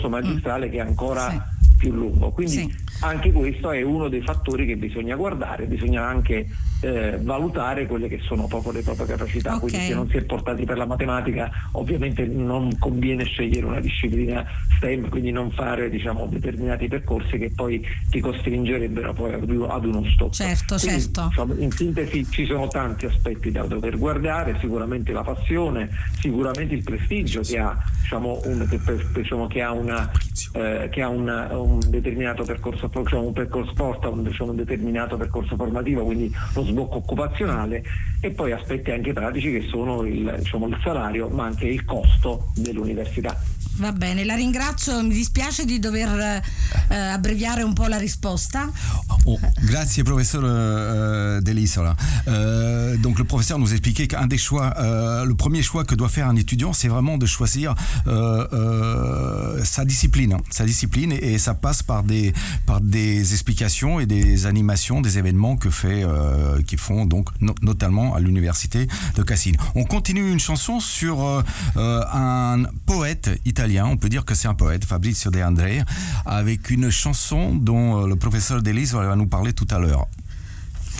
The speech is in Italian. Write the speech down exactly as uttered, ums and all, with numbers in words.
magistrale mm. che è ancora sì. più lungo, quindi sì. anche questo è uno dei fattori che bisogna guardare, bisogna anche eh, valutare quelle che sono proprio le proprie capacità, okay. quindi se non si è portati per la matematica ovviamente non conviene scegliere una disciplina STEM, quindi non fare diciamo determinati percorsi che poi ti costringerebbero poi ad uno stop. Certo, quindi, certo. Insomma, in sintesi ci sono tanti aspetti da dover guardare, sicuramente la passione, sicuramente il prestigio che ha diciamo, un, che, diciamo, che ha una eh, che ha una, un determinato percorso, diciamo, un percorso porta un, diciamo, un determinato percorso formativo, quindi lo sbocco occupazionale, e poi aspetti anche pratici che sono il, diciamo, il salario, ma anche il costo dell'università. Va bene, la ringrazio, mi dispiace di dover eh, abbreviare un po' la risposta. Oh, grazie professeur euh, Delisola. Euh, donc le professeur nous expliquait qu'un des choix, euh, le premier choix que doit faire un étudiant, c'est vraiment de choisir euh, euh, sa discipline, sa discipline, et, et ça passe par des par des explications et des animations, des événements que fait euh, qui font donc no, notamment à l'université de Cassine. On continue une chanson sur euh, un poète italien, on peut dire que c'est un poète, Fabrizio De André, avec une chanson dont le professeur Delisola va nous parler tout à l'heure.